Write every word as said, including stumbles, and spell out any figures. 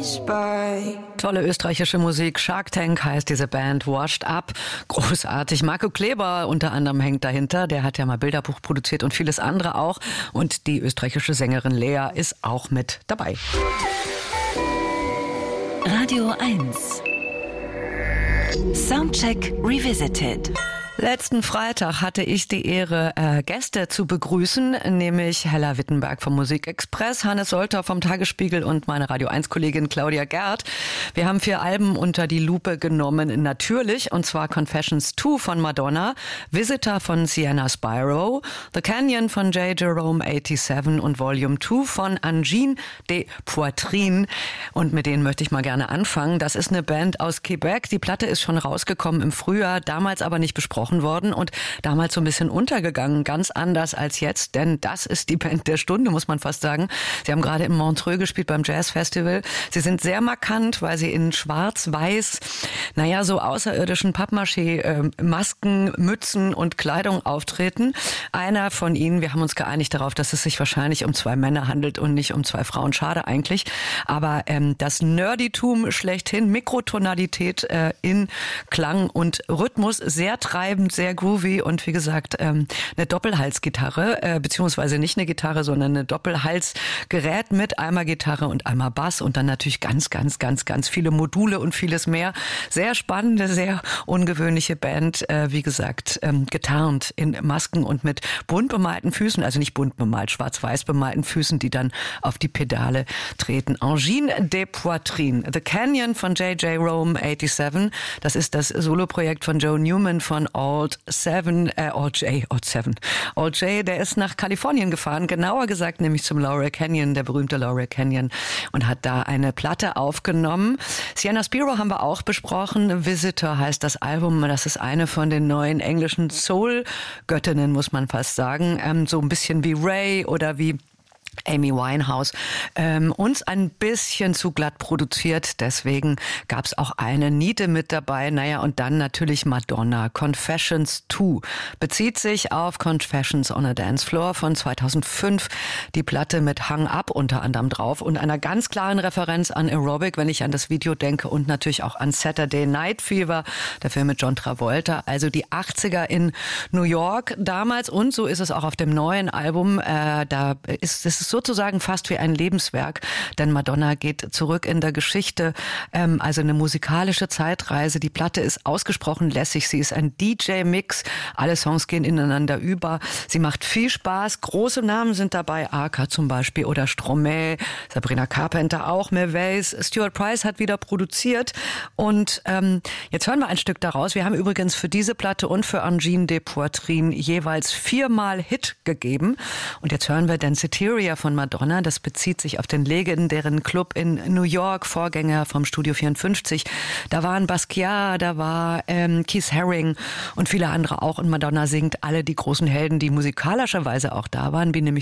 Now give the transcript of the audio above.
Tolle österreichische Musik. Shark Tank heißt diese Band. Washed Up. Großartig. Marco Kleber unter anderem hängt dahinter. Der hat ja mal Bilderbuch produziert und vieles andere auch. Und die österreichische Sängerin Lea ist auch mit dabei. Radio eins. Soundcheck Revisited. Letzten Freitag hatte ich die Ehre, äh, Gäste zu begrüßen, nämlich Hella Wittenberg vom Musikexpress, Hannes Solter vom Tagesspiegel und meine Radio eins Kollegin Claudia Gerd. Wir haben vier Alben unter die Lupe genommen, natürlich, und zwar Confessions zwei von Madonna, Visitor von Sienna Spyro, The Canyon von J. Jerome siebenundachtzig und Volume zwei von Angine de Poitrine. Und mit denen möchte ich mal gerne anfangen. Das ist eine Band aus Quebec. Die Platte ist schon rausgekommen im Frühjahr, damals aber nicht besprochen worden und damals so ein bisschen untergegangen, ganz anders als jetzt, denn das ist die Band der Stunde, muss man fast sagen. Sie haben gerade im Montreux gespielt beim Jazz Festival. Sie sind sehr markant, weil sie in schwarz-weiß, naja, so außerirdischen Pappmaché, äh, Masken, Mützen und Kleidung auftreten. Einer von ihnen, wir haben uns geeinigt darauf, dass es sich wahrscheinlich um zwei Männer handelt und nicht um zwei Frauen. Schade eigentlich, aber ähm, das Nerditum schlechthin, Mikrotonalität äh, in Klang und Rhythmus, sehr treibend, sehr groovy und wie gesagt ähm, eine Doppelhalsgitarre, äh, beziehungsweise nicht eine Gitarre, sondern eine Doppelhalsgerät mit einmal Gitarre und einmal Bass und dann natürlich ganz, ganz, ganz, ganz viele Module und vieles mehr. Sehr spannende, sehr ungewöhnliche Band, äh, wie gesagt, ähm, getarnt in Masken und mit bunt bemalten Füßen, also nicht bunt bemalt, schwarz-weiß bemalten Füßen, die dann auf die Pedale treten. Angine de Poitrine, The Canyon von J. Jerome siebenundachtzig, das ist das Soloprojekt von Joe Newman von Old Seven, äh, Old J, Old Seven. Old J, der ist nach Kalifornien gefahren, genauer gesagt nämlich zum Laurel Canyon, der berühmte Laurel Canyon, und hat da eine Platte aufgenommen. Sienna Spyro haben wir auch besprochen. Visitor heißt das Album. Das ist eine von den neuen englischen Soul-Göttinnen, muss man fast sagen. Ähm, so ein bisschen wie Ray oder wie Amy Winehouse, ähm, uns ein bisschen zu glatt produziert, deswegen gab es auch eine Niete mit dabei. Naja, und dann natürlich Madonna, Confessions zwei, bezieht sich auf Confessions on a Dance Floor von zweitausendfünf, die Platte mit Hang Up unter anderem drauf und einer ganz klaren Referenz an Aerobic, wenn ich an das Video denke, und natürlich auch an Saturday Night Fever, der Film mit John Travolta, also die achtziger in New York damals, und so ist es auch auf dem neuen Album, äh, da ist es sozusagen fast wie ein Lebenswerk, denn Madonna geht zurück in der Geschichte, ähm, also eine musikalische Zeitreise. Die Platte ist ausgesprochen lässig, sie ist ein D J-Mix, alle Songs gehen ineinander über, sie macht viel Spaß, große Namen sind dabei, Arca zum Beispiel oder Stromae, Sabrina Carpenter auch, Merveys, Stuart Price hat wieder produziert und ähm, jetzt hören wir ein Stück daraus. Wir haben übrigens für diese Platte und für Angine de Poitrine jeweils viermal Hit gegeben und jetzt hören wir Danceteria von Madonna. Das bezieht sich auf den legendären Club in New York, Vorgänger vom Studio vierundfünfzig. Da waren Basquiat, da war ähm, Keith Haring und viele andere auch. Und Madonna singt alle die großen Helden, die musikalischerweise auch da waren, wie nämlich